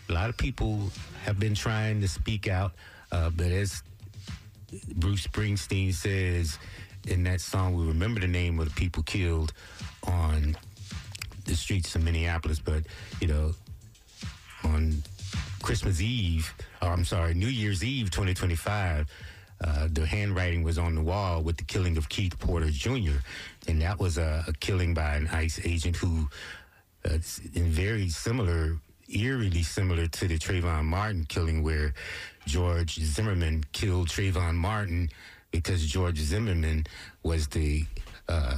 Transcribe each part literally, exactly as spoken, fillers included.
a lot of people have been trying to speak out, uh, but as Bruce Springsteen says in that song, we remember the name of the people killed on the streets of Minneapolis, but, you know, on Christmas Eve, or I'm sorry, New Year's Eve twenty twenty-five, uh, the handwriting was on the wall with the killing of Keith Porter Junior, and that was a, a killing by an ICE agent who, uh, in very similar, eerily similar to the Trayvon Martin killing, where George Zimmerman killed Trayvon Martin because George Zimmerman was the uh,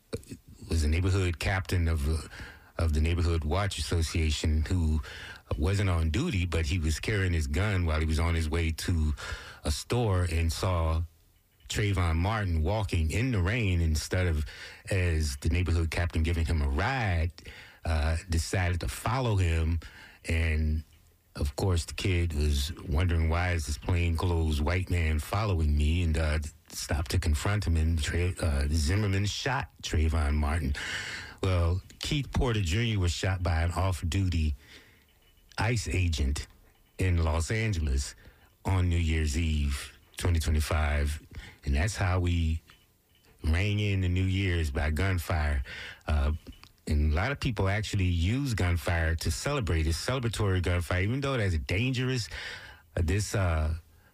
was a neighborhood captain of uh, of the Neighborhood Watch Association, who wasn't on duty, but he was carrying his gun while he was on his way to a store and saw Trayvon Martin walking in the rain. Instead of, as the neighborhood captain, giving him a ride, uh, decided to follow him. And of course, the kid was wondering, why is this plainclothes white man following me? And uh, stopped to confront him, and Tra- uh, Zimmerman shot Trayvon Martin. Well, Keith Porter Junior was shot by an off-duty ICE agent in Los Angeles on New Year's Eve twenty twenty-five, and that's how we rang in the New Year's, by gunfire. Uh, and a lot of people actually use gunfire to celebrate. It's celebratory gunfire, even though that's dangerous. Uh, this uh,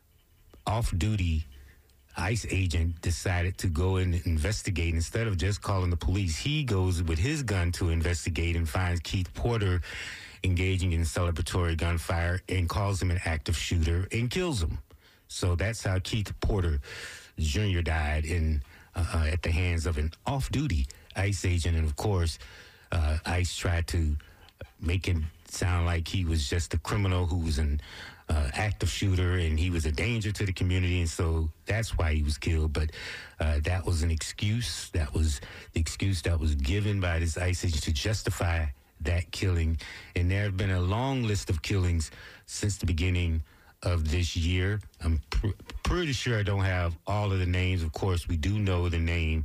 off-duty ICE agent decided to go and investigate. Instead of just calling the police, he goes with his gun to investigate and finds Keith Porter engaging in celebratory gunfire and calls him an active shooter and kills him. So that's how Keith Porter Junior died in uh, at the hands of an off-duty ICE agent. And of course, uh, ICE tried to make him sound like he was just a criminal who was an uh, active shooter and he was a danger to the community, and so that's why he was killed. But uh, that was an excuse. That was the excuse that was given by this ICE agent to justify that killing. And there have been a long list of killings since the beginning of this year. I'm pr- pretty sure I don't have all of the names. Of course, we do know the name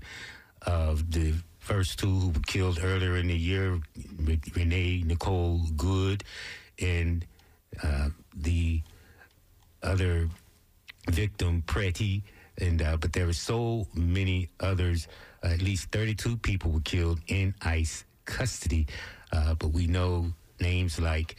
of the first two who were killed earlier in the year, Renee Nicole Good, and uh, the other victim, Pretty. And uh, but there were so many others. Uh, at least thirty-two people were killed in ICE custody. Uh, but we know names like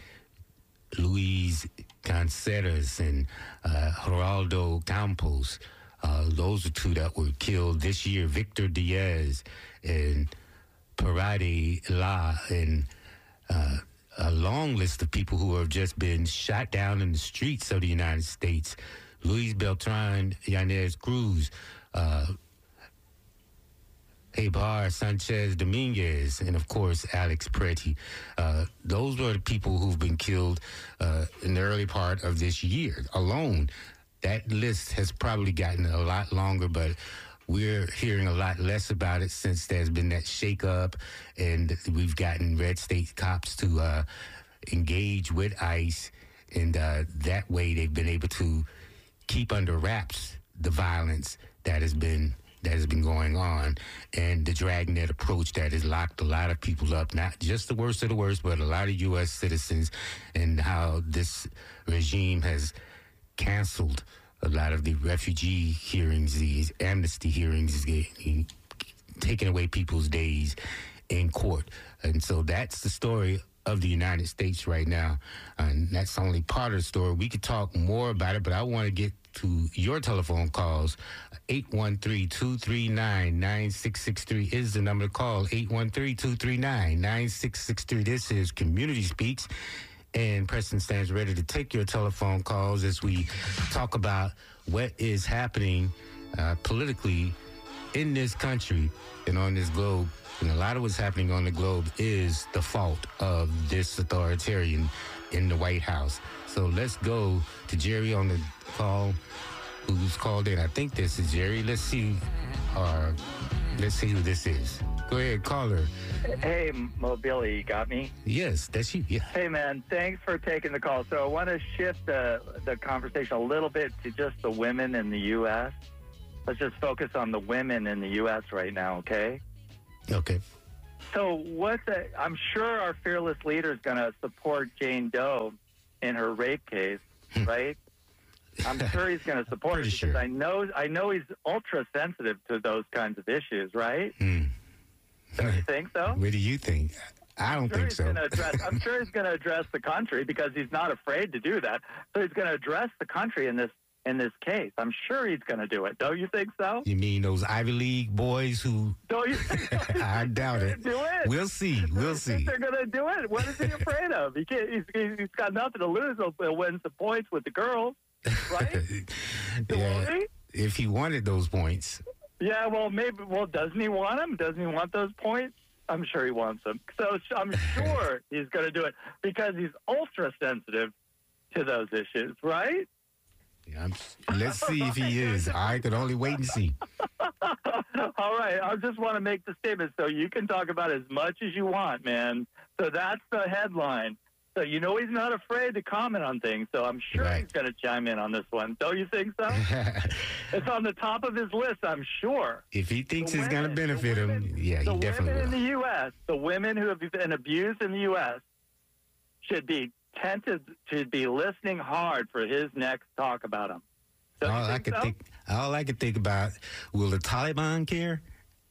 Luis Canceres and uh, Geraldo Campos. Uh, those are two that were killed this year. Victor Diaz and Parade La, and uh, a long list of people who have just been shot down in the streets of the United States. Luis Beltran Yanez Cruz, uh, Ebar Sanchez Dominguez, and of course Alex Pretty. Uh, those were the people who've been killed uh, in the early part of this year alone. That list has probably gotten a lot longer, but we're hearing a lot less about it since there's been that shakeup, and we've gotten red state cops to uh, engage with ICE, and uh, that way they've been able to keep under wraps the violence that has been that has been going on, and the dragnet approach that has locked a lot of people up, not just the worst of the worst, but a lot of U S citizens, and how this regime has canceled a lot of the refugee hearings, these amnesty hearings, taking away people's days in court. And so that's the story of the United States right now. And that's only part of the story. We could talk more about it, but I want to get to your telephone calls. eight one three, two three nine, nine six six three is the number to call. eight one three, two three nine, nine six six three. This is Community Speaks, and Preston stands ready to take your telephone calls as we talk about what is happening uh, politically in this country and on this globe. And a lot of what's happening on the globe is the fault of this authoritarian in the White House. So let's go to Jerry on the call, who's called in. I think this is Jerry. Let's see, or let's see who this is. Go ahead, caller. Hey, Mobili, you got me? Yes, that's you. Yeah. Hey, man, thanks for taking the call. So I want to shift the, the conversation a little bit to just the women in the U S. Let's just focus on the women in the U S right now, okay? Okay. So what's a, I'm sure our fearless leader is going to support Jane Doe in her rape case, right? I'm sure he's going to support it because sure. I know I know he's ultra sensitive to those kinds of issues, right? Hmm. Don't you think so? What do you think? I don't I'm sure think he's so. gonna address, I'm sure he's going to address the country because he's not afraid to do that. So he's going to address the country in this in this case. I'm sure he's going to do it. Don't you think so? You mean those Ivy League boys who? Don't you think I doubt it. do it? We'll see. We'll see. They're going to do it. What is he afraid of? He can't. He's, he's got nothing to lose. He'll, he'll win some points with the girls, right? Yeah, if he wanted those points. Yeah, well, maybe. Well, doesn't he want them? Doesn't he want those points? I'm sure he wants them. So I'm sure he's going to do it because he's ultra sensitive to those issues, right? Yeah, I'm, let's see if he is. I could only wait and see. All right. I just want to make the statement so you can talk about as much as you want, man. So that's the headline. So you know he's not afraid to comment on things. So I'm sure Right. he's going to chime in on this one. Don't you think so? It's on the top of his list, I'm sure. If he thinks The it's going to women- benefit the him, women- yeah, he the definitely women will. in the U S, the women who have been abused in the U S should be tempted to be listening hard for his next talk about them. Don't you all I think could so? think, all I could think about, will the Taliban care?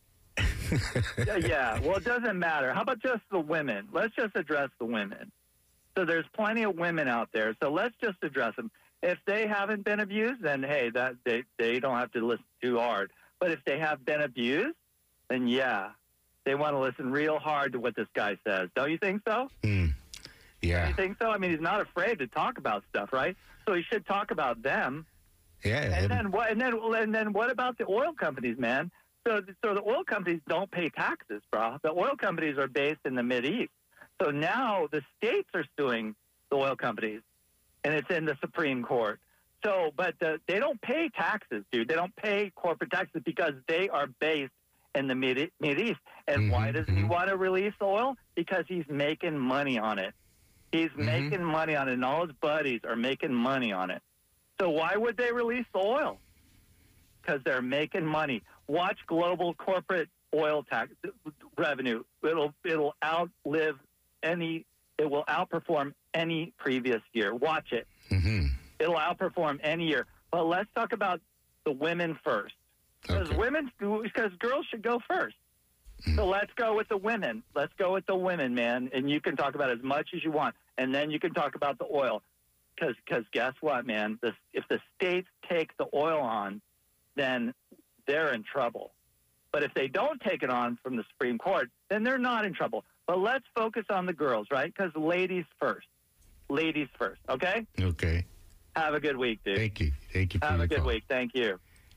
yeah, yeah, well, it doesn't matter. How about just the women? Let's just address the women. So there's plenty of women out there. So let's just address them. If they haven't been abused, then hey, that they they don't have to listen too hard. But if they have been abused, then yeah, they want to listen real hard to what this guy says. Don't you think so? Hmm. Don't Yeah, you think so? I mean, he's not afraid to talk about stuff, right? So he should talk about them. yeah. And then what? And then and then what about the oil companies, man? So so the oil companies don't pay taxes, bro. The oil companies are based in the Mideast. So now the states are suing the oil companies, and it's in the Supreme Court. So, but the, they don't pay taxes, dude. They don't pay corporate taxes because they are based in the Mid Mideast. And Mhm, why doesn't he mhm. want to release the oil? Because he's making money on it. He's Mhm. making money on it, and all his buddies are making money on it. So why would they release the oil? Because they're making money. Watch global corporate oil tax revenue. It'll it'll outlive any. It will outperform any previous year. Watch it. Mm-hmm. It'll outperform any year. But let's talk about the women first. Because Okay. women, because girls should go first. Mm. So let's go with the women. Let's go with the women, man. And you can talk about as much as you want, and then you can talk about the oil. Because, because guess what, man? This, if the states take the oil on, then they're in trouble. But if they don't take it on from the Supreme Court, then they're not in trouble. But let's focus on the girls, right? Because ladies first. Ladies first, okay? Okay. Have a good week, dude. Thank you. Thank you for Have your a good call. week. Thank you.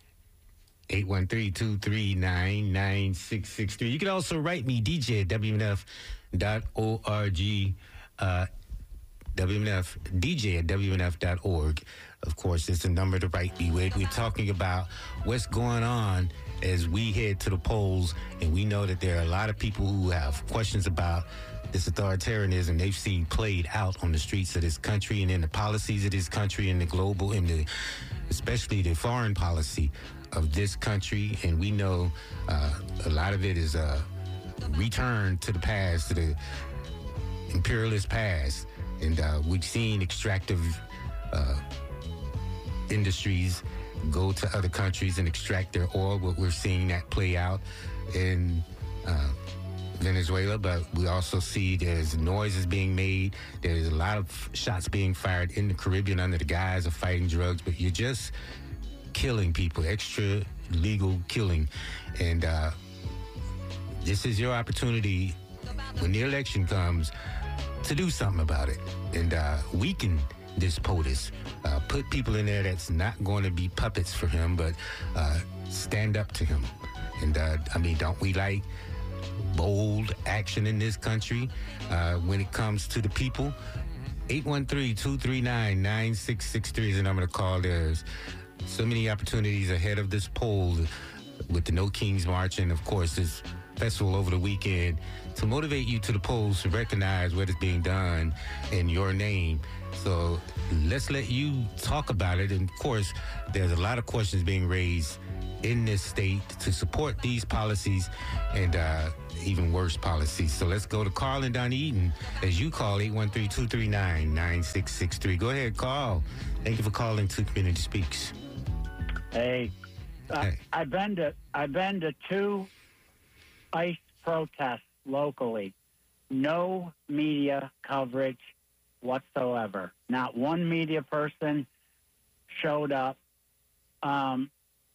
eight one three, two three nine, nine six six three. You can also write me, D J at W N F dot org, uh, W N F, D J at W N F dot org. Of course, it's a number to write me with. We're talking about what's going on as we head to the polls, and we know that there are a lot of people who have questions about this authoritarianism they've seen played out on the streets of this country and in the policies of this country and the global, and the, especially the foreign policy of this country. And we know uh, a lot of it is a return to the past, to the imperialist past. And uh, we've seen extractive uh, industries go to other countries and extract their oil. What we're seeing that play out in uh, Venezuela, but we also see there's noises being made. There's a lot of shots being fired in the Caribbean under the guise of fighting drugs, but you're just killing people, extra legal killing. And uh, this is your opportunity when the election comes to do something about it and uh, weaken this POTUS. Uh, put people in there that's not going to be puppets for him, but uh, stand up to him. And uh, I mean, don't we like bold action in this country uh, when it comes to the people? eight one three, two three nine, nine six six three is the number to call. There's so many opportunities ahead of this poll with the No Kings March and, of course, this festival over the weekend to motivate you to the polls to recognize what is being done in your name. So let's let you talk about it. And, of course, there's a lot of questions being raised in this state to support these policies and uh, even worse policies. So let's go to Carl in Dunedin as you call eight one three, two three nine, nine six six three. Go ahead, Carl. Thank you for calling to Community Speaks. Hey, uh, Hey. I've been to I've been to two ICE protests locally. No media coverage whatsoever. Not one media person showed up. Um,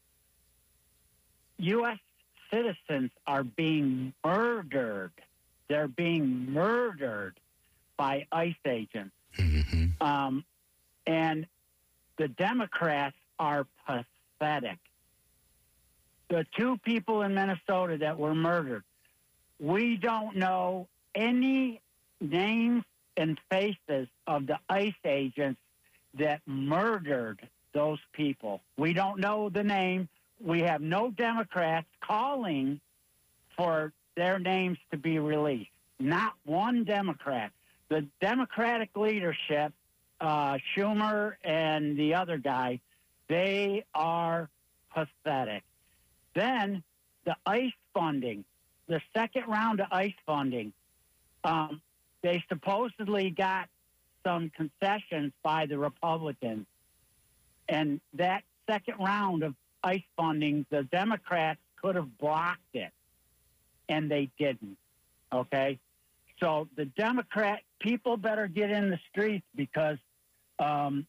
U S citizens are being murdered. They're being murdered by ICE agents. Mm-hmm. Um, and the Democrats are pathetic. The two people in Minnesota that were murdered, we don't know any names and faces of the ICE agents that murdered those people. We don't know the name. We have no Democrats calling for their names to be released. Not one Democrat. The Democratic leadership, uh, Schumer and the other guy, they are pathetic. Then the ICE funding, the second round of ICE funding, um, they supposedly got some concessions by the Republicans. And that second round of ICE funding, the Democrats could have blocked it, and they didn't, okay? So the Democrat people better get in the streets because um,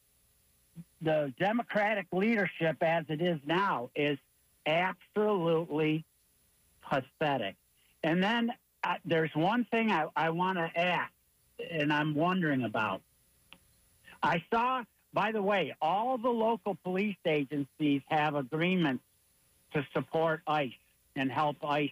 the Democratic leadership, as it is now, is absolutely pathetic. And then uh, there's one thing I, I want to ask, and I'm wondering about. I saw, by the way, all the local police agencies have agreements to support ICE and help ICE.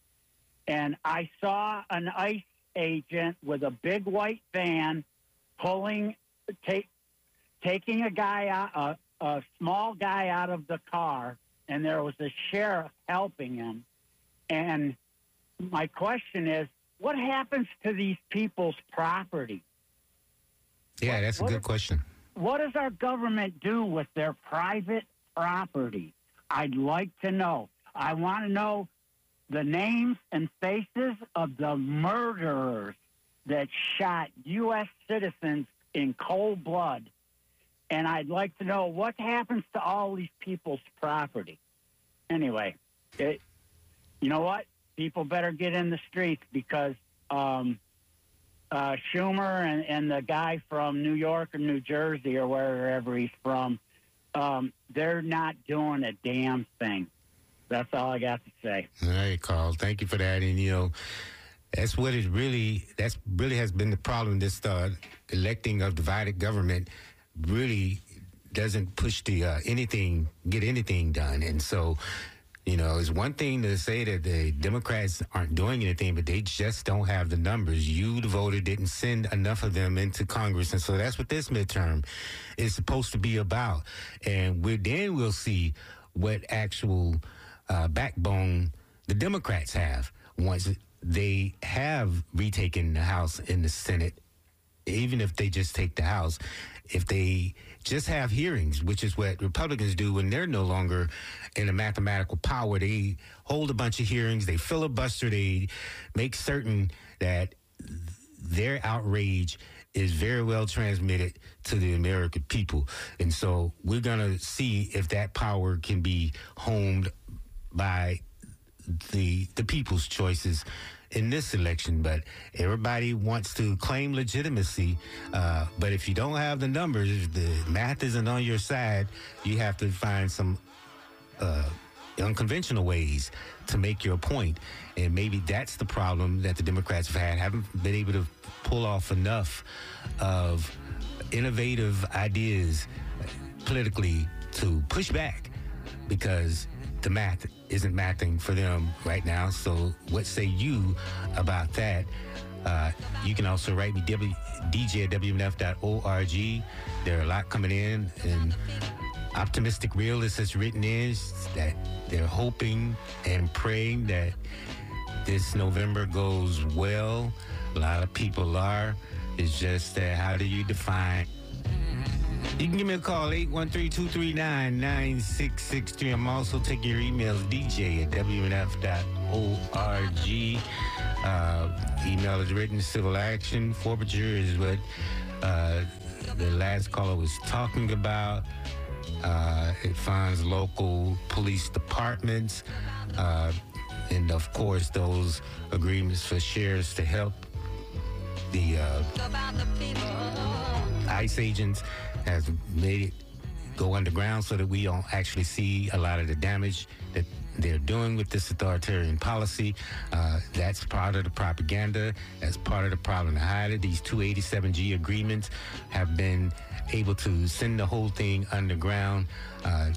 And I saw an ICE agent with a big white van pulling, take, taking a guy out, a, a small guy out of the car, and there was a sheriff helping him. And my question is, what happens to these people's property? Yeah, What- that's a what good if- question. What does our government do with their private property? I'd like to know. I want to know the names and faces of the murderers that shot U S citizens in cold blood. And I'd like to know what happens to all these people's property. Anyway, it, you know what? People better get in the streets because um, uh, Schumer and, and the guy from New York or New Jersey or wherever he's from, um, they're not doing a damn thing. That's all I got to say. All right, Carl. Thank you for that. And, you know, that's what it really, that's really has been the problem. This uh, electing of divided government really doesn't push the uh, anything, get anything done. And so, you know, it's one thing to say that the Democrats aren't doing anything, but they just don't have the numbers. You, the voter, didn't send enough of them into Congress. And so that's what this midterm is supposed to be about. And we then we'll see what actual uh, backbone the Democrats have once they have retaken the House and the Senate. Even if they just take the House, if they just have hearings, which is what Republicans do when they're no longer in a mathematical power, they hold a bunch of hearings, they filibuster, they make certain that their outrage is very well transmitted to the American people. And so we're going to see if that power can be homed by the the people's choices in this election. But everybody wants to claim legitimacy. Uh, but if you don't have the numbers, if the math isn't on your side, you have to find some uh, unconventional ways to make your point. And maybe that's the problem that the Democrats have had, haven't been able to pull off enough of innovative ideas politically to push back, because the math isn't mathing for them right now. So what say you about that? Uh, you can also write me, w, d j at w m f dot org. There are a lot coming in, and Optimistic Realist has written in that they're hoping and praying that this November goes well. A lot of people are. It's just that how do you define You can give me a call, eight one three, two three nine, nine six six three. I'm also taking your emails, D J at W N F dot org. Uh, email is written, civil action, forfeiture is what uh, the last caller was talking about. Uh, it funds local police departments. Uh, and, of course, those agreements for sheriffs to help the uh, ICE agents has made it go underground so that we don't actually see a lot of the damage that they're doing with this authoritarian policy. Uh, that's part of the propaganda. That's part of the problem to hide it. These two eighty-seven G agreements have been able to send the whole thing underground. Uh,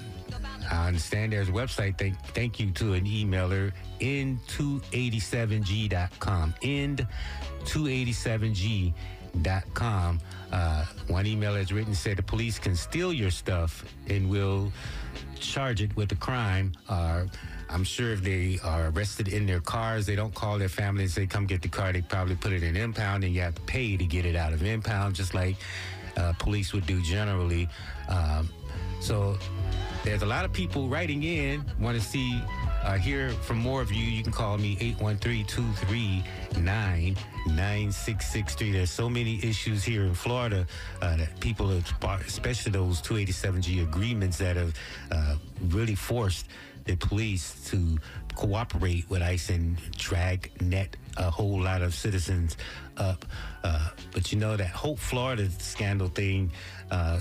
I understand there's a website. Thank, thank you to an emailer, end two eighty-seven G dot com. end two eighty-seven G dot com. Uh, one email has written said the police can steal your stuff and will charge it with a crime. Uh, I'm sure if they are arrested in their cars, they don't call their family and say, come get the car. They probably put it in impound, and you have to pay to get it out of impound, just like uh, police would do generally. Um, so there's a lot of people writing in, want to see, uh, hear from more of you. You can call me, eight one three, two three nine, nine six six three. There's so many issues here in Florida uh, that people, have, especially those two eighty-seven G agreements that have uh, really forced the police to cooperate with ICE and drag net a whole lot of citizens up. Uh, but you know, that Hope Florida scandal thing, uh,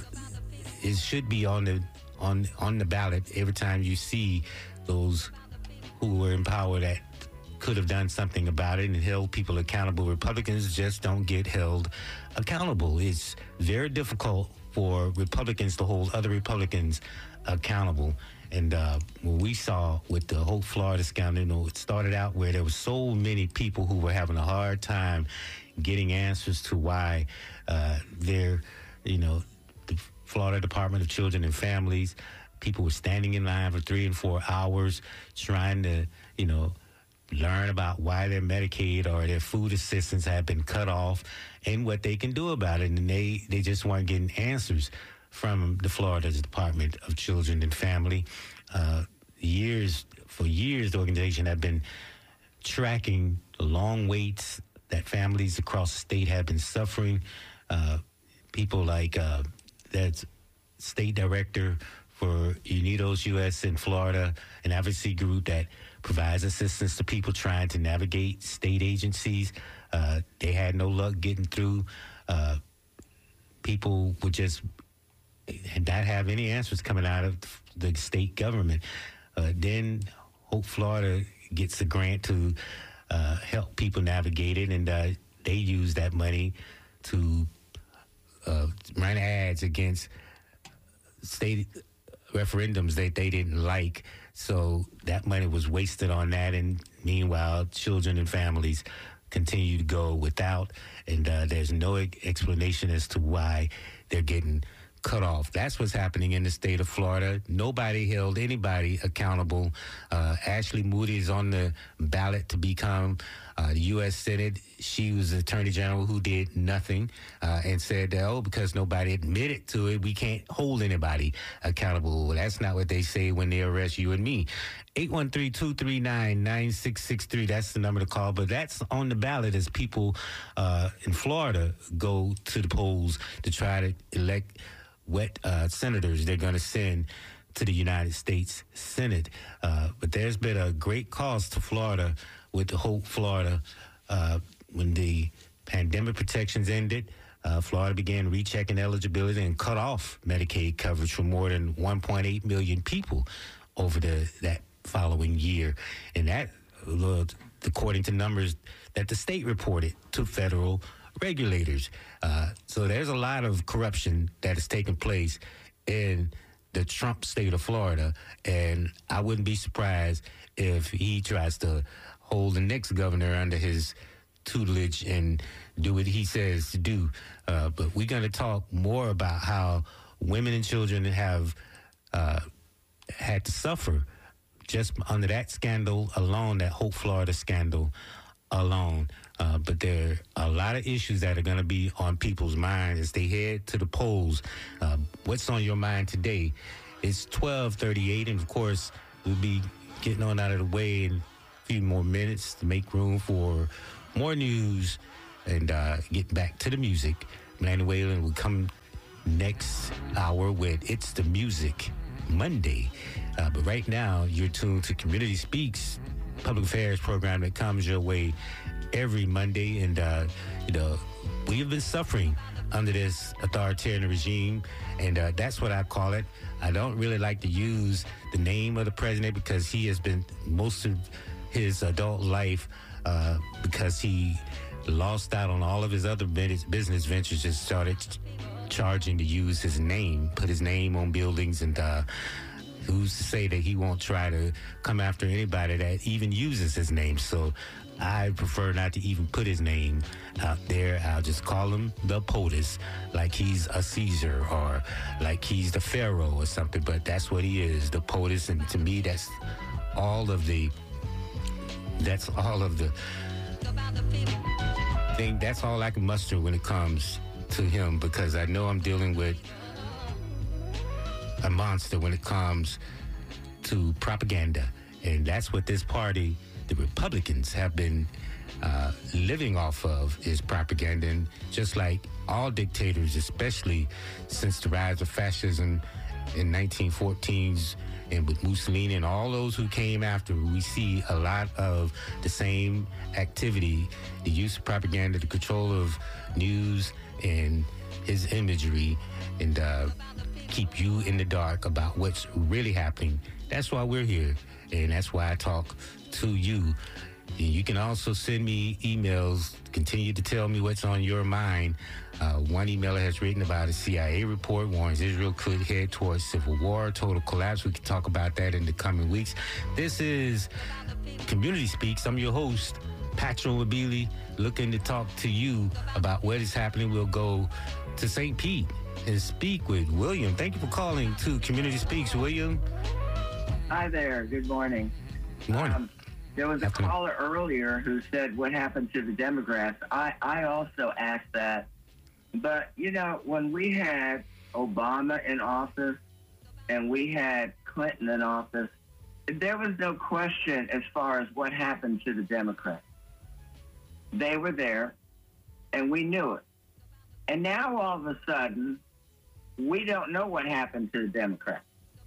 it should be on the on on the ballot every time you see those who were in power that could have done something about it and held people accountable. Republicans just don't get held accountable. It's very difficult for Republicans to hold other Republicans accountable. And uh, what we saw with the Hope Florida scandal, you know, it started out where there were so many people who were having a hard time getting answers to why uh, they're, you know, the Florida Department of Children and Families, people were standing in line for three and four hours trying to, you know, learn about why their Medicaid or their food assistance had been cut off and what they can do about it. And they, they just weren't getting answers from the Florida Department of Children and Family. Uh, years, for years, the organization had been tracking the long waits that families across the state have been suffering. Uh, people like uh, that state director for Unidos U S in Florida, an advocacy group that provides assistance to people trying to navigate state agencies. Uh, they had no luck getting through. Uh, people would just not have any answers coming out of the state government. Uh, then Hope Florida gets a grant to uh, help people navigate it, and uh, they use that money to uh, run ads against state referendums that they didn't like. So that money was wasted on that, and meanwhile, children and families continue to go without, and uh, there's no explanation as to why they're getting cut off. That's what's happening in the state of Florida. Nobody held anybody accountable. Uh, Ashley Moody is on the ballot to become uh, the U S Senate. She was the Attorney General who did nothing uh, and said, oh, because nobody admitted to it, we can't hold anybody accountable. Well, that's not what they say when they arrest you and me. eight one three, two three nine, nine six six three, that's the number to call. But that's on the ballot as people uh, in Florida go to the polls to try to elect what uh, senators they're going to send to the United States Senate. Uh, but there's been a great cost to Florida with the Hope Florida. Uh, when the pandemic protections ended, uh, Florida began rechecking eligibility and cut off Medicaid coverage for more than one point eight million people over the that following year. And that, uh, according to numbers that the state reported to federal regulators. Uh, so there's a lot of corruption that has taken place in the Trump state of Florida, and I wouldn't be surprised if he tries to hold the next governor under his tutelage and do what he says to do. Uh, but we're going to talk more about how women and children have uh, had to suffer just under that scandal alone, that Hope Florida scandal alone. Uh, but there are a lot of issues that are going to be on people's minds as they head to the polls. Uh, what's on your mind today? It's twelve thirty-eight, and of course, we'll be getting on out of the way in a few more minutes to make room for more news and uh, get back to the music. Manny Whalen will come next hour with It's the Music Monday. Uh, but right now, you're tuned to Community Speaks, public affairs program that comes your way every Monday. And, uh, you know, we have been suffering under this authoritarian regime, and uh, that's what I call it. I don't really like to use the name of the president because he has been most of his adult life uh, because he lost out on all of his other business ventures, just started charging to use his name, put his name on buildings, and uh, who's to say that he won't try to come after anybody that even uses his name? So I prefer not to even put his name out there. I'll just call him the POTUS, like he's a Caesar or like he's the Pharaoh or something, but that's what he is, the POTUS. And to me, that's all of the, that's all of the thing, that's all I can muster when it comes to him, because I know I'm dealing with a monster when it comes to propaganda. And that's what this party, the Republicans, have been uh, living off of, is propaganda. And just like all dictators, especially since the rise of fascism in nineteen fourteens and with Mussolini and all those who came after, we see a lot of the same activity, the use of propaganda, the control of news and his imagery, and uh, keep you in the dark about what's really happening. That's why we're here, and that's why I talk to you. And you can also send me emails, continue to tell me what's on your mind. Uh, one emailer has written about a C I A report warns Israel could head towards civil war, total collapse. We can talk about that in the coming weeks. This is Community Speaks. I'm your host, Patrick Wabili, looking to talk to you about what is happening. We'll go to Saint Pete and speak with William. Thank you for calling to Community Speaks, William. Hi there. Good morning. Good morning. Um, there was a Afternoon. caller earlier who said, what happened to the Democrats? I, I also asked that. But, you know, when we had Obama in office and we had Clinton in office, there was no question as far as what happened to the Democrats. They were there, and we knew it. And now, all of a sudden, we don't know what happened to the Democrats.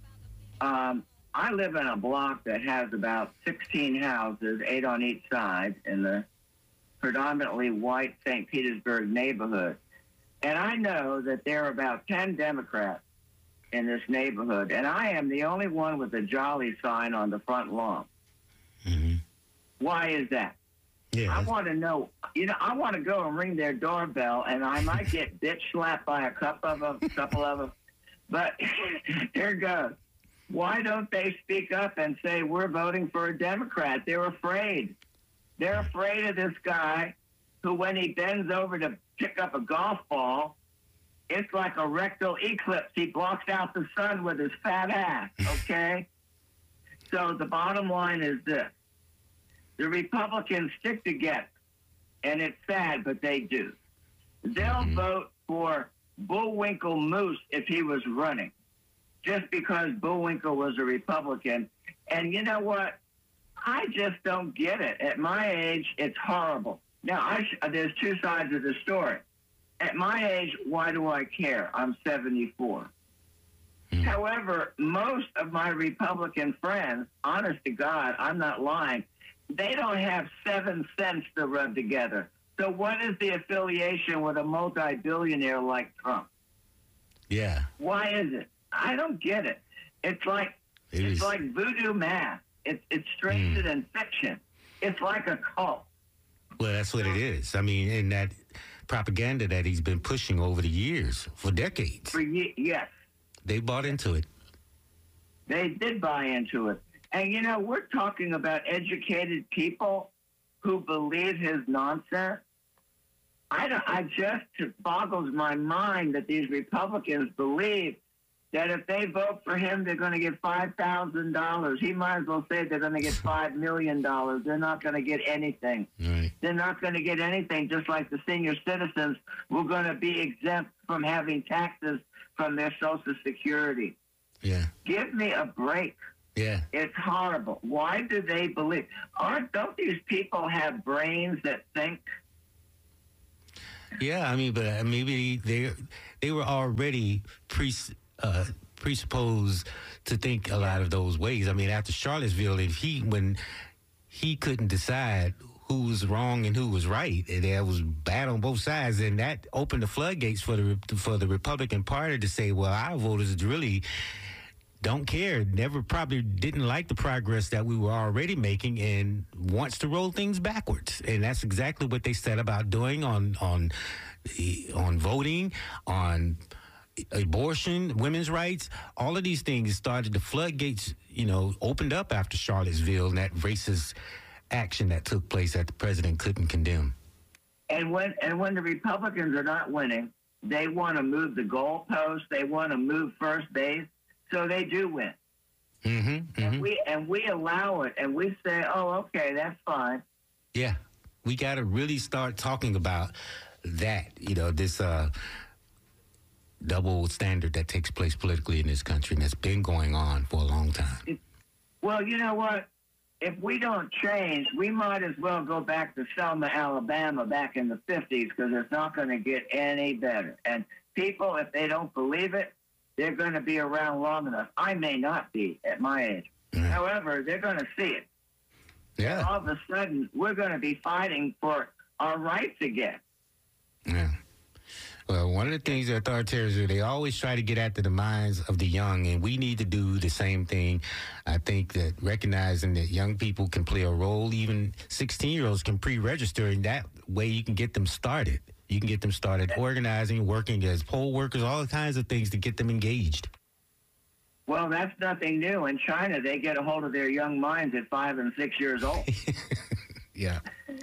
Um, I live in a block that has about sixteen houses, eight on each side, in the predominantly white Saint Petersburg neighborhood. And I know that there are about ten Democrats in this neighborhood, and I am the only one with a jolly sign on the front lawn. Mm-hmm. Why is that? Yeah. I want to know, you know, I want to go and ring their doorbell, and I might get bitch slapped by a couple of them, couple of them. But here goes. Why don't they speak up and say, we're voting for a Democrat? They're afraid. They're afraid of this guy who, when he bends over to pick up a golf ball, it's like a rectal eclipse. He blocks out the sun with his fat ass, okay? So the bottom line is this. The Republicans stick together, and it's sad, but they do. They'll mm-hmm. vote for Bullwinkle Moose if he was running, just because Bullwinkle was a Republican. And you know what? I just don't get it. At my age, it's horrible. Now, I sh- there's two sides of the story. At my age, why do I care? I'm seventy-four. Mm. However, most of my Republican friends, honest to God, I'm not lying, they don't have seven cents to rub together. So what is the affiliation with a multi-billionaire like Trump? Yeah. Why is it? I don't get it. It's like it it's is. like voodoo math. It's it's stranger mm. than fiction. It's like a cult. Well, that's what it is. I mean, and that propaganda that he's been pushing over the years, for decades. For ye- yes. They bought into it. They did buy into it. And, you know, we're talking about educated people who believe his nonsense. I, don't, I just, it boggles my mind that these Republicans believe that if they vote for him, they're going to get five thousand dollars. He might as well say they're going to get five million dollars. They're not going to get anything. Right. They're not going to get anything, just like the senior citizens were going to be exempt from having taxes from their Social Security. Yeah. Give me a break. Yeah. It's horrible. Why do they believe? Aren't, don't these people have brains that think? Yeah, I mean, but uh, maybe they they were already pre uh, presupposed to think a lot of those ways. I mean, after Charlottesville, if he when he couldn't decide who was wrong and who was right, and there was bad on both sides, and that opened the floodgates for the for the Republican Party to say, well, our voters really don't care, never probably didn't like the progress that we were already making, and wants to roll things backwards. And that's exactly what they set about doing on on on voting, on abortion, women's rights. All of these things started, the floodgates, you know, opened up after Charlottesville and that racist action that took place that the president couldn't condemn. And when and when the Republicans are not winning, they want to move the goalposts. They want to move first base. So they do win. Mm-hmm, mm-hmm. And we and we allow it, and we say, oh, okay, that's fine. Yeah, we got to really start talking about that, you know, this uh, double standard that takes place politically in this country, and that's been going on for a long time. It, well, you know what? If we don't change, we might as well go back to Selma, Alabama back in the fifties, because it's not going to get any better. And people, if they don't believe it, they're going to be around long enough. I may not be at my age. Yeah. However, they're going to see it. Yeah. And all of a sudden, we're going to be fighting for our rights again. Yeah. Well, one of the things that authoritarians do, they always try to get after the minds of the young, and we need to do the same thing. I think that recognizing that young people can play a role, even sixteen-year-olds can pre-register, and that way you can get them started. You can get them started organizing, working as poll workers, all kinds of things to get them engaged. Well, that's nothing new. In China, they get a hold of their young minds at five and six years old. Yeah.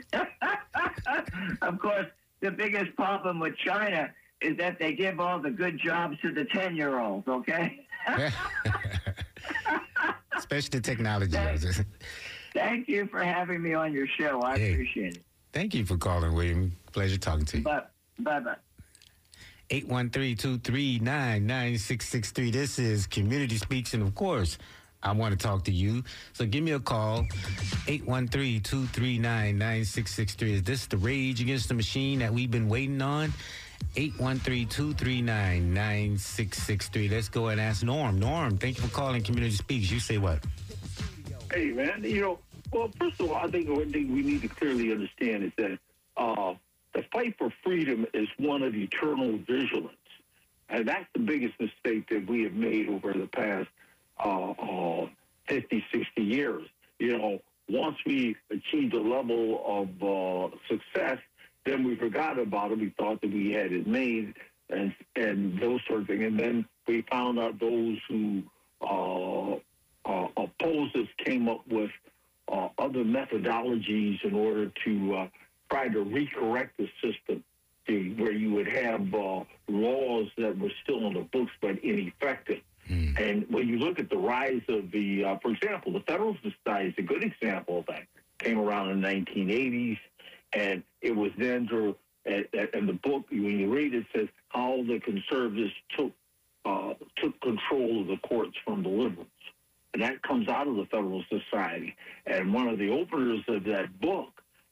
Of course, the biggest problem with China is that they give all the good jobs to the ten-year-olds, okay? Especially the technology. Thank, thank you for having me on your show. I Hey. appreciate it. Thank you for calling, William. Pleasure talking to you. Bye. Bye-bye. eight one three, two three nine, nine six six three. This is Community Speaks, and of course, I want to talk to you. So give me a call, eight one three, two three nine, nine six six three. Is this the Rage Against the Machine that we've been waiting on? eight one three, two three nine, nine six six three. Let's go and ask Norm. Norm, thank you for calling Community Speaks. You say what? Hey, man, you know, well, first of all, I think one thing we need to clearly understand is that uh, the fight for freedom is one of eternal vigilance. And that's the biggest mistake that we have made over the past uh, uh, fifty, sixty years. You know, once we achieved a level of uh, success, then we forgot about it. We thought that we had it made and and those sort of things. And then we found out those who uh, uh, opposed us came up with uh, other methodologies in order to uh, try to recorrect the system to where you would have uh, laws that were still on the books but ineffective. Mm. And when you look at the rise of the, uh, for example, the Federalist Society is a good example of that. Came around in the nineteen eighties, and it was then, to, and, and the book, when you read it, it says how the conservatives took uh, took control of the courts from the liberals. And that comes out of the Federalist Society. And one of the openers of that book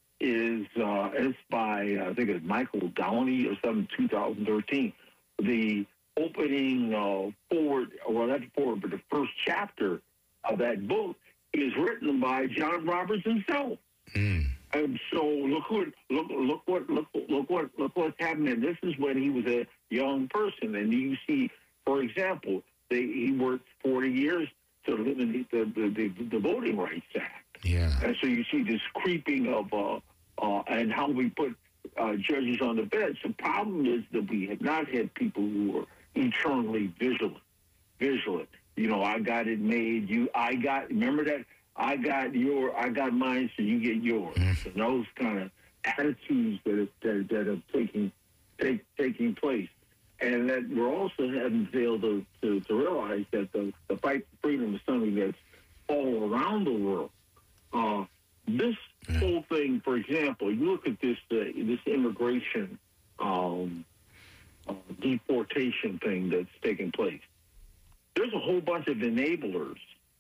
is, uh, it's by, I think it's Michael Downey or something, two thousand thirteen. The opening uh, forward, well, not forward, but the first chapter of that book is written by John Roberts himself. Mm. And so look what look look what look look what look what's happening. This is when he was a young person, and you see, for example, they, he worked forty years to eliminate the the, the the Voting Rights Act. Yeah, and so you see this creeping of uh, uh, and how we put uh, judges on the bench. The problem is that we have not had people who are eternally vigilant. Vigilant. You know, I got it made. You, I got. Remember that. I got your, I got mine, so you get yours. Mm. And those kind of attitudes that are, that, that are taking take, taking place. and that we're also having failed to, to, to realize that the, the fight for freedom is something that's all around the world. Uh, this yeah. whole thing, for example, you look at this uh, this immigration um, uh, deportation thing that's taking place. There's a whole bunch of enablers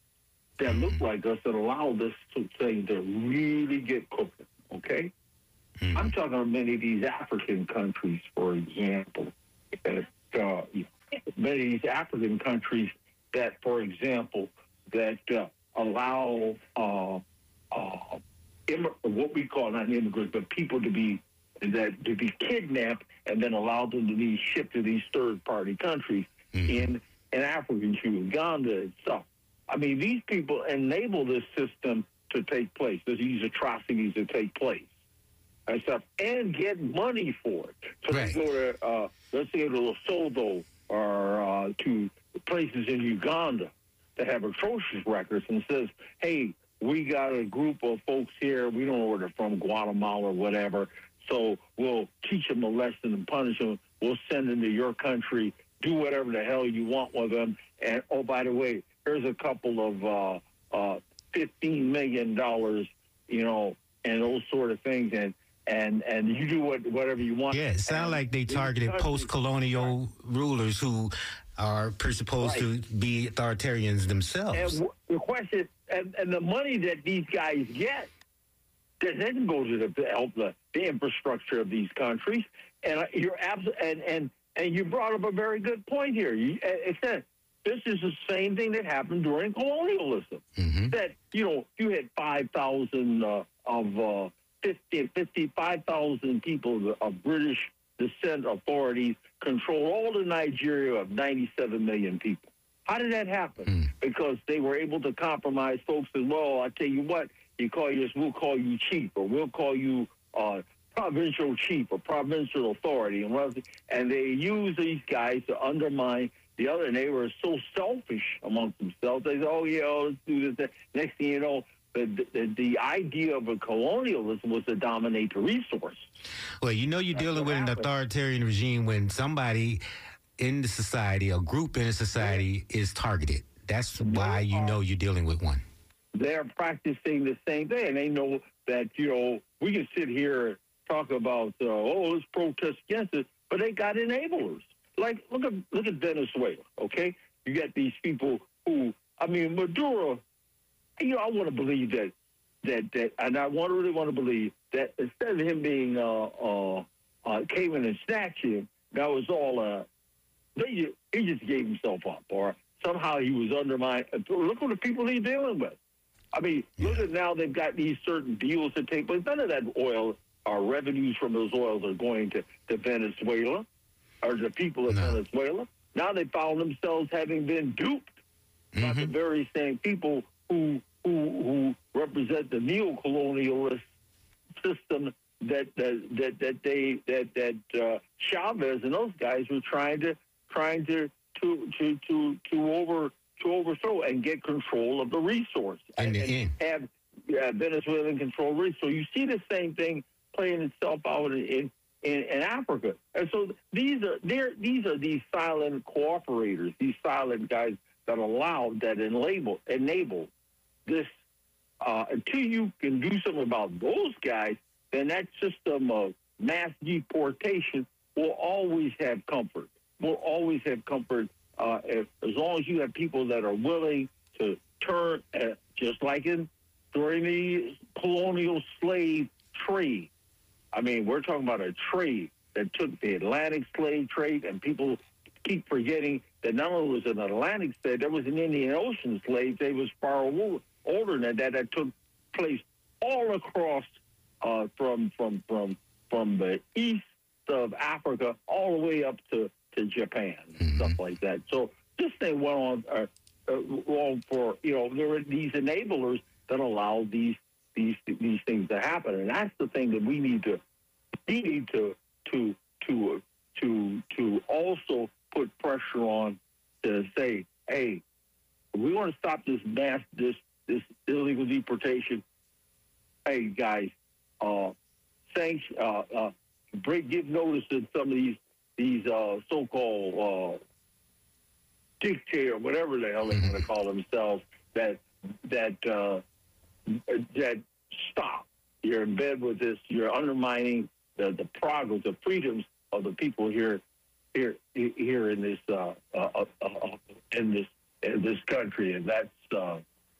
that look like us that allow this to, thing to really get cooking, okay? Mm-hmm. I'm talking about many of these African countries, for example, that, uh, many of these African countries that, for example, that uh, allow uh, uh, Im- what we call not immigrants, but people to be that to be kidnapped and then allow them to be shipped to these third-party countries mm-hmm. in in Africa, Uganda, and stuff. I mean, these people enable this system to take place. These atrocities to take place and stuff, and get money for it. So right. they go to, uh, let's say, to Lesotho or uh, to places in Uganda that have atrocious records and says, hey, we got a group of folks here. We don't know where they're from, Guatemala or whatever. So we'll teach them a lesson and punish them. We'll send them to your country. Do whatever the hell you want with them. And, oh, by the way, here's a couple of uh, uh, fifteen million dollars, you know, and those sort of things. And and, and you do what, whatever you want. Yeah, it sounds like they targeted post-colonial rulers who are supposed right. to be authoritarians themselves. And w- the question, and, and the money that these guys get, doesn't go to the, help the, the infrastructure of these countries. And uh, you're abs- and, and, and you brought up a very good point here. You, it said, this is the same thing that happened during colonialism. Mm-hmm. That, you know, you had five thousand uh, of uh, fifty, fifty-five thousand people of British descent authorities control all of Nigeria of ninety-seven million people. How did that happen? Mm. Because they were able to compromise folks as well. I tell you what, you call you, we'll call you chief, or we'll call you uh, provincial chief or provincial authority. And, and they use these guys to undermine the other. And they were so selfish amongst themselves. They said, oh, yeah, oh, let's do this. Next thing you know, the, the, the idea of a colonialism was to dominate the resource. Well, you know you're That's dealing with happened. an authoritarian regime when somebody in the society, a group in a society, is targeted. That's why you know you're dealing with one. They're practicing the same thing. And they know that, you know, we can sit here and talk about, uh, oh, let's protest against it, but they got enablers. Like, look at look at Venezuela, okay? You got these people who, I mean, Maduro, you know, I want to believe that, that, that, and I want really want to believe that instead of him being uh, uh, uh, caving and snatching, that was all, uh, they, he just gave himself up, or somehow he was undermined. Look at the people he's dealing with. I mean, yeah. look at now they've got these certain deals that take place. None of that oil, our revenues from those oils are going to, to Venezuela or the people of no. Venezuela. Now they found themselves having been duped mm-hmm. by the very same people who who who represent the neo-colonialist system that that that, that they that that uh, Chavez and those guys were trying to trying to to to to, to over to overthrow and get control of the resource and, and, and have uh, Venezuelan control resource. So you see the same thing playing itself out in, in in Africa. And so these are they're, these are these silent cooperators, these silent guys that allow that enable enable this. Uh, until you can do something about those guys, then that system of mass deportation will always have comfort. Will always have comfort uh, if, as long as you have people that are willing to turn, uh, just like in during the colonial slave trade. I mean, we're talking about a trade that took the Atlantic slave trade, and people keep forgetting that not only was it an Atlantic slave, there was an Indian Ocean slave trade was far older than that, that took place all across uh, from from from from the east of Africa all the way up to, to Japan and mm-hmm. stuff like that. So this thing went on uh, uh, on for, you know, there were these enablers that allowed these these these things to happen, and that's the thing that we need to we need to to to uh, to to also put pressure on to say, hey, we want to stop this mass this this illegal deportation. Hey guys, uh, thanks. Uh, uh, break, give notice to some of these these these uh, so-called uh, dictator, whatever the hell they want to call themselves, that that uh, that stop. You're in bed with this. You're undermining the, the progress, the freedoms of the people here, here, here in this uh, uh, uh, in this in this country, and that's uh,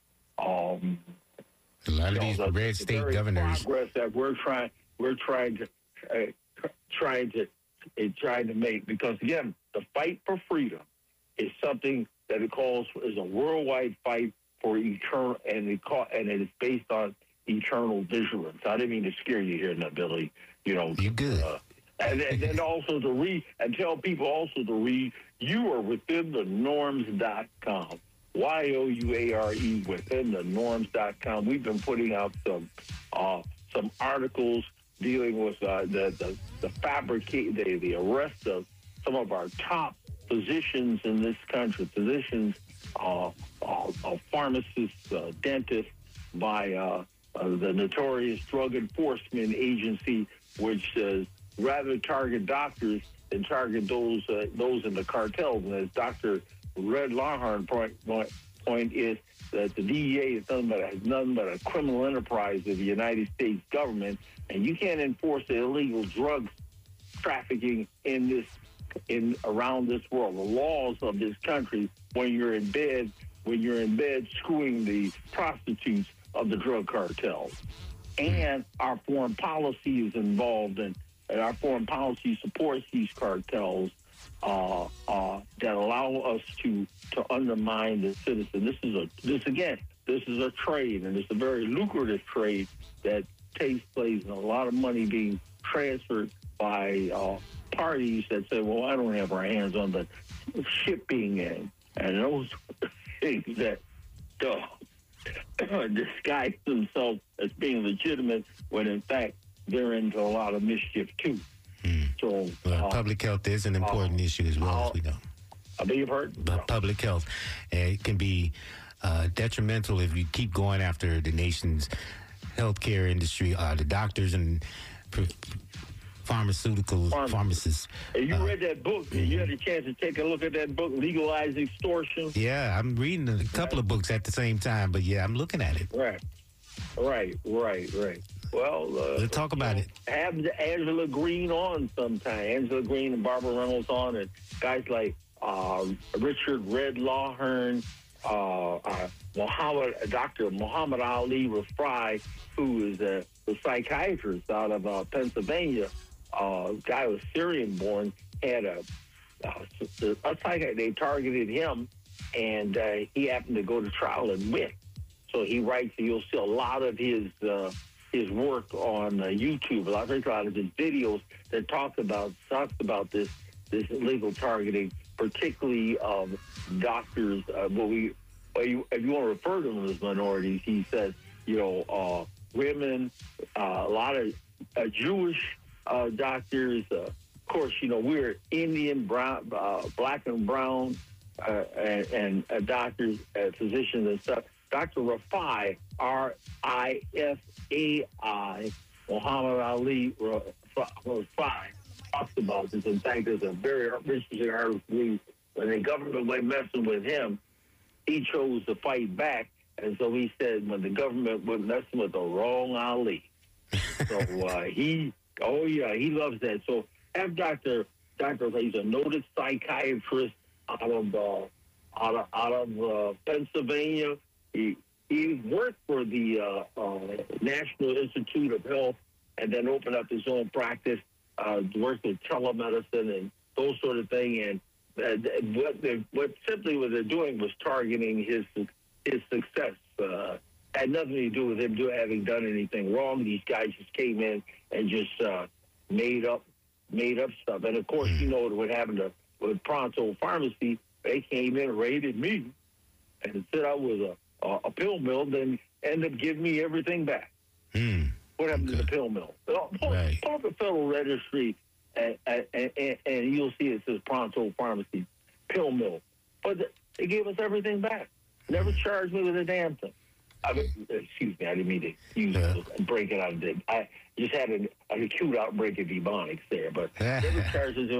um, a lot of you know, these the, red the state very governors. Progress that we're trying, we're trying to, uh, trying to, uh, trying to make, because again, the fight for freedom is something that it calls is a worldwide fight for eternal, and it call, and it is based on eternal vigilance. I didn't mean to scare you here, Billy. You know, you good. Uh, and, and then also to read and tell people also to read. You are within the norms dot com. Y O U A R E, within the norms dot com. We've been putting out some uh, some articles dealing with uh, the the the fabricate the, the arrest of some of our top physicians in this country, physicians, uh, uh, uh, pharmacists, uh, dentists, by uh, uh, the notorious Drug Enforcement Agency, which uh, rather target doctors than target those uh, those in the cartels. And as Doctor Red Lawhorn point, point is that the D E A is nothing but, has nothing but a criminal enterprise of the United States government, and you can't enforce the illegal drugs trafficking in this in around this world. The laws of this country, when you're in bed, when you're in bed screwing the prostitutes of the drug cartels, and our foreign policy is involved in, and our foreign policy supports these cartels uh, uh, that allow us to to undermine the citizen. This is a this again. This is a trade, and it's a very lucrative trade that takes place, and a lot of money being transferred by uh, parties that say, "Well, I don't have our hands on the shipping and and those things that uh, disguise themselves as being legitimate when in fact they're into a lot of mischief too." Hmm. So well, uh, public health is an important uh, issue as well, uh, as we know. I beg your pardon? But public health, uh, it can be uh, detrimental if you keep going after the nation's healthcare industry, uh, the doctors and pr- pharmaceutical Pharmacists. pharmacists. Hey, you uh, read that book? mm-hmm. You had a chance to take a look at that book, Legalize Extortion? Yeah, I'm reading a couple of books at the same time, but yeah, I'm looking at it. Right, right, right, right. Well, uh, Let's talk about it. Have Angela Green on sometime. Angela Green and Barbara Reynolds on, and guys like uh, Richard Red Lawhorn, uh, uh, Muhammad, Doctor Muhammad Ali Rafai, who is a, a psychiatrist out of uh, Pennsylvania. Uh, guy was Syrian-born, had a, a, a psychiatrist. They targeted him, and uh, he happened to go to trial and win. So he writes, you'll see a lot of his uh, his work on uh, YouTube, a lot, a lot of his videos that talk about talks about this this illegal targeting, particularly of doctors. Uh, what we, well, you, if you want to refer to them as minorities, he says, you know, uh, women, uh, a lot of uh, Jewish uh, doctors. Uh, of course, you know, we're Indian, brown, uh, black and brown, uh, and, and uh, doctors, uh, physicians and stuff. Doctor Rafai, R I F A I, Muhammad Ali Rafai, talks about this. In fact, there's a very interesting article. When the government went messing with him, he chose to fight back. And so he said, when the government went messing with the wrong Ali. So uh, he, oh yeah, he loves that. So have Doctor Doctor he's a noted psychiatrist out of uh, out of, out of uh, Pennsylvania. He he worked for the uh, uh, National Institute of Health, and then opened up his own practice. Uh, worked with telemedicine and those sort of thing. And uh, what they, what simply what they're doing was targeting his his success. Uh, had nothing to do with him do, having done anything wrong. These guys just came in and just uh, made up made up stuff. And of course, you know what happened to with Pronto Pharmacy. They came in, raided me, and said I was a Uh, a pill mill, then end up giving me everything back. Mm. What happened Okay. to the pill mill? Well, pull, Right. pull up the Federal Registry, and, and, and, and you'll see it says Pronto Pharmacy, pill mill. But they gave us everything back. Never charged me with a damn thing. I mean, excuse me, I didn't mean to use Yeah. it, break it out of the. I just had an, an acute outbreak of Ebonics there, but never charged us with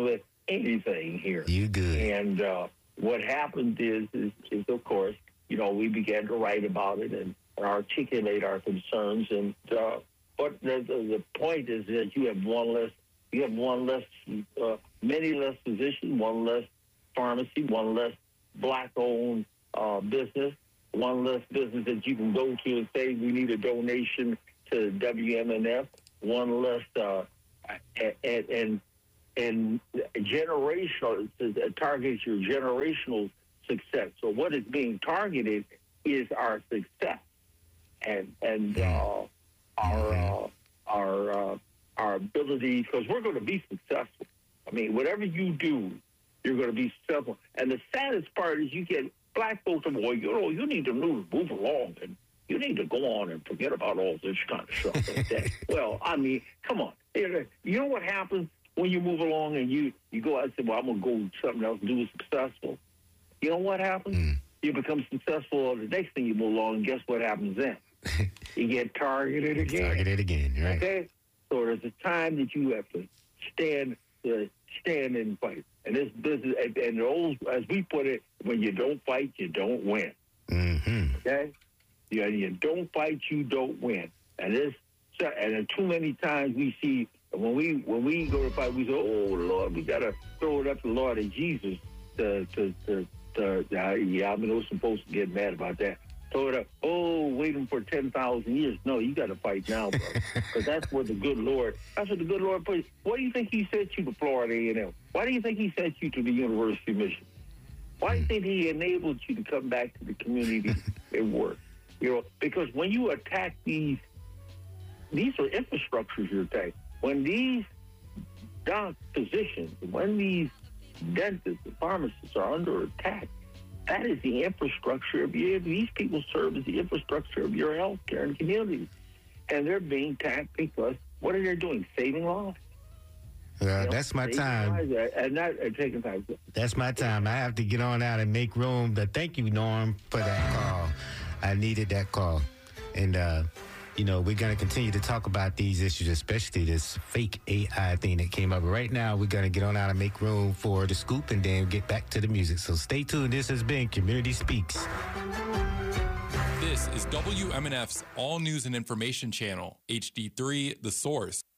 anything here. You good. And uh, what happened is, is, is, of course, you know, we began to write about it and articulate our concerns. And uh, but the, the, the point is that you have one less, you have one less, uh, many less physicians, one less pharmacy, one less black-owned uh, business, one less business that you can go to and say we need a donation to W M N F, one less, uh, and and, and generational, it targets your generational success. So what is being targeted is our success and and uh, our uh, our uh, our ability, because we're going to be successful. I mean, whatever you do, you're going to be successful. And the saddest part is you get black folks say, well, you know, you need to move, move along and you need to go on and forget about all this kind of stuff like that. Well, I mean, come on. You know what happens when you move along and you, you go out and say, well, I'm going to go do something else and do successful? You know what happens? Mm. You become successful. The next thing you move along, and guess what happens then? You get targeted again. Targeted again, right. Okay? So there's a time that you have to stand uh, stand and fight. And this business, and, and those, as we put it, when you don't fight, you don't win. Mm-hmm. Okay? You, you don't fight, you don't win. And this, and too many times we see when we when we go to fight, we say, "Oh Lord, we gotta throw it up to the Lord and Jesus." To to to, to uh, yeah, I know some folks get mad about that. Throw it up. Oh, waiting for ten thousand years. No, you got to fight now, bro, because that's what the good Lord. That's what the good Lord put. Why do you think He sent you to Florida A and M? Why do you think He sent you to the University of Michigan? Why do you think He enabled you to come back to the community and work? You know, because when you attack these, these are infrastructures you're attacking. When these doc physicians, when these dentists and pharmacists are under attack, that is the infrastructure of your, these people serve as the infrastructure of your health care and community. And they're being attacked because what are they doing? Saving lives. Uh, you know, that's my time. Lives and not uh, taking time. That's my time. I have to get on out and make room. To, thank you, Norm, for that call. I needed that call. And, uh, you know, we're going to continue to talk about these issues, especially this fake A I thing that came up. But right now, we're going to get on out and make room for the scoop and then get back to the music. So stay tuned. This has been Community Speaks. This is W M N F's All News and Information Channel, H D three, The Source.